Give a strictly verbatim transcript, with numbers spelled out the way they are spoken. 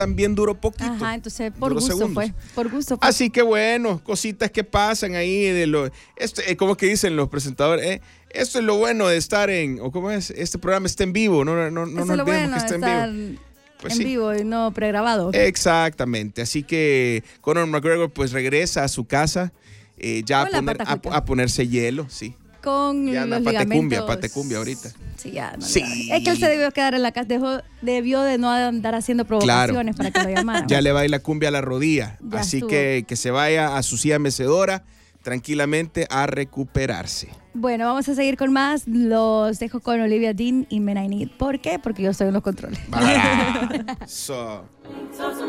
también duró poquito. Ajá, entonces por duró gusto segundos. fue. Por gusto fue. Así que bueno, cositas que pasan ahí de lo, esto, eh, como que dicen los presentadores, eh, esto es lo bueno de estar en, o cómo es, este programa está en vivo, no, no, no, no Eso nos es lo olvidemos bueno que está de en vivo. estar Pues en sí. vivo y no pregrabado. Exactamente, así que Conor McGregor pues regresa a su casa eh, ya a, Con la poner, pata a, justa. a ponerse hielo, sí. Con Ya anda los patecumbia, ligamentos. patecumbia ahorita. Sí, ya. No, Sí. ya. Es que él se debió quedar en la casa, dejó, debió de no andar haciendo provocaciones para que lo llamaran. Ya le baila cumbia a la rodilla, Ya así estuvo. que que se vaya a su silla mecedora tranquilamente a recuperarse. Bueno, vamos a seguir con más. Los dejo con Olivia Dean y Men I Need. ¿Por qué? Porque yo estoy en los controles. Para. So.